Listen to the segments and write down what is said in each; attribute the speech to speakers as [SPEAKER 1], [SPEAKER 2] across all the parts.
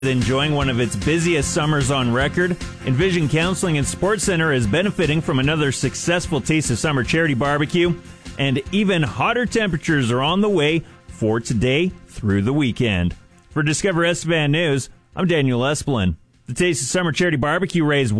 [SPEAKER 1] Enjoying one of its busiest summers on record, Envision Counseling and Sports Center is benefiting from another successful Taste of Summer charity barbecue, and even hotter temperatures are on the way for today through the weekend. For Discover Estevan News, I'm Daniel Esplin. The Taste of Summer charity barbecue raised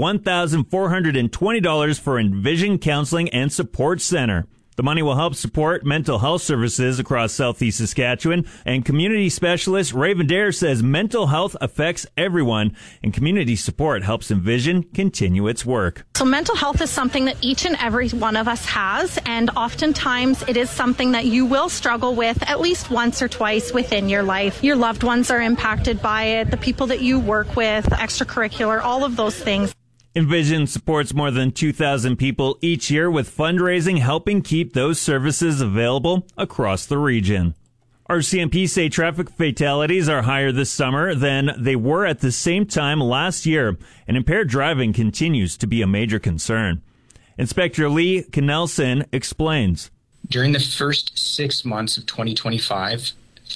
[SPEAKER 1] $1,420 for Envision Counseling and Support Center. The money will help support mental health services across southeast Saskatchewan, and community specialist Raven Dare says mental health affects everyone, and community support helps Envision continue its work.
[SPEAKER 2] So mental health is something that each and every one of us has, and oftentimes it is something that you will struggle with at least once or twice within your life. Your loved ones are impacted by it, the people that you work with, extracurricular, all of those things.
[SPEAKER 1] Envision supports more than 2,000 people each year with fundraising helping keep those services available across the region. RCMP say traffic fatalities are higher this summer than they were at the same time last year, and impaired driving continues to be a major concern. Inspector Lee Knelson explains.
[SPEAKER 3] During the first 6 months of 2025,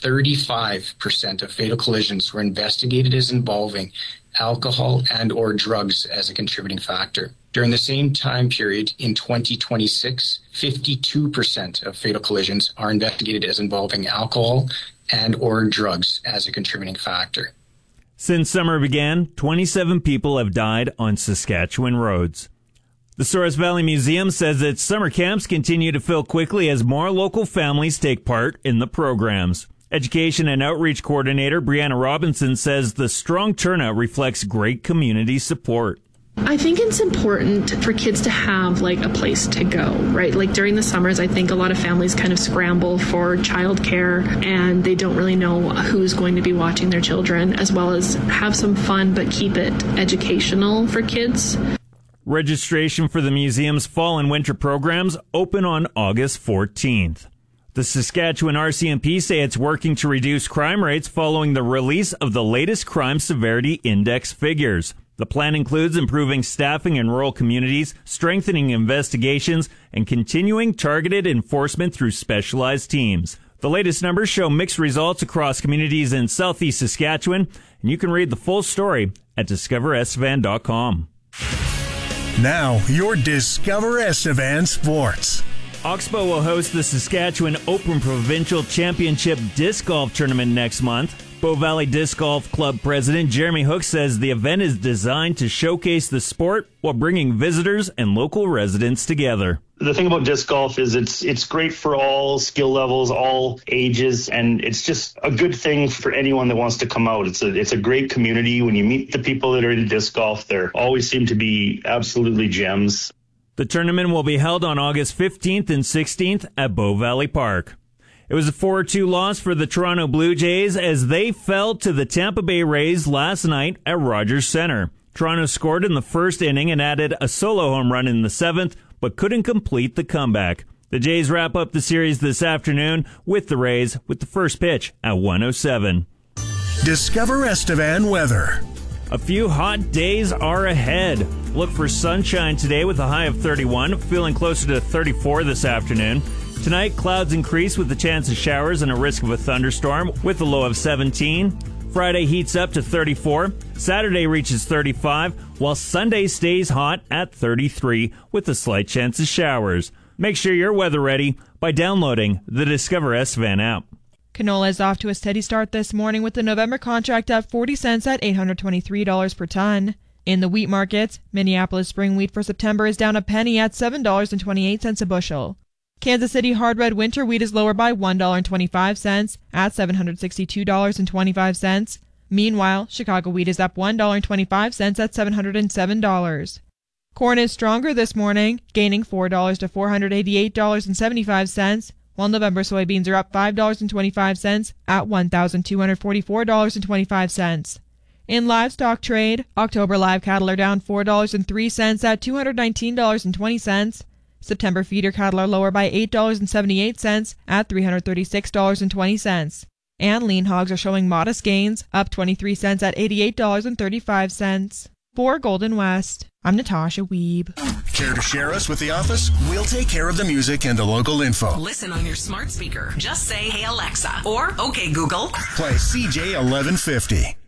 [SPEAKER 3] 35% of fatal collisions were investigated as involving alcohol and or drugs as a contributing factor. During the same time period in 2026, 52% of fatal collisions are investigated as involving alcohol and or drugs as a contributing factor.
[SPEAKER 1] Since summer began, 27 people have died on Saskatchewan roads. The Souris Valley Museum says its summer camps continue to fill quickly as more local families take part in the programs. Education and Outreach Coordinator Brianna Robinson says the strong turnout reflects great community support.
[SPEAKER 4] I think it's important for kids to have a place to go, right? During the summers, I think a lot of families kind of scramble for childcare and they don't really know who's going to be watching their children, as well as have some fun but keep it educational for kids.
[SPEAKER 1] Registration for the museum's fall and winter programs open on August 14th. The Saskatchewan RCMP say it's working to reduce crime rates following the release of the latest crime severity index figures. The plan includes improving staffing in rural communities, strengthening investigations, and continuing targeted enforcement through specialized teams. The latest numbers show mixed results across communities in southeast Saskatchewan, and you can read the full story at discoverestevan.com.
[SPEAKER 5] Now, your Discover Estevan Sports.
[SPEAKER 1] Oxbow will host the Saskatchewan Open Provincial Championship Disc Golf Tournament next month. Bow Valley Disc Golf Club President Jeremy Hook says the event is designed to showcase the sport while bringing visitors and local residents together.
[SPEAKER 6] The thing about disc golf is it's great for all skill levels, all ages, and it's just a good thing for anyone that wants to come out. It's a great community. When you meet the people that are into disc golf, they always seem to be absolutely gems.
[SPEAKER 1] The tournament will be held on August 15th and 16th at Bow Valley Park. It was a 4-2 loss for the Toronto Blue Jays as they fell to the Tampa Bay Rays last night at Rogers Centre. Toronto scored in the first inning and added a solo home run in the seventh, but couldn't complete the comeback. The Jays wrap up the series this afternoon with the Rays with the first pitch at 1:07.
[SPEAKER 5] Discover Estevan weather.
[SPEAKER 1] A few hot days are ahead. Look for sunshine today with a high of 31, feeling closer to 34 this afternoon. Tonight, clouds increase with the chance of showers and a risk of a thunderstorm with a low of 17. Friday heats up to 34. Saturday reaches 35, while Sunday stays hot at 33 with a slight chance of showers. Make sure you're weather ready by downloading the Discover Estevan app.
[SPEAKER 7] Canola is off to a steady start this morning with the November contract up 40 cents at $823 per ton. In the wheat markets, Minneapolis spring wheat for September is down a penny at $7.28 a bushel. Kansas City hard red winter wheat is lower by $1.25 at $762.25. Meanwhile, Chicago wheat is up $1.25 at $707. Corn is stronger this morning, gaining $4 to $488.75, while November soybeans are up $5.25 at $1,244.25. In livestock trade, October live cattle are down $4.03 at $219.20. September feeder cattle are lower by $8.78 at $336.20. And lean hogs are showing modest gains, up 23 cents at $88.35. For Golden West, I'm Natasha Wiebe.
[SPEAKER 5] Care to share us with the office? We'll take care of the music and the local info.
[SPEAKER 8] Listen on your smart speaker. Just say, "Hey Alexa," or "Okay Google."
[SPEAKER 5] Play CJ 1150.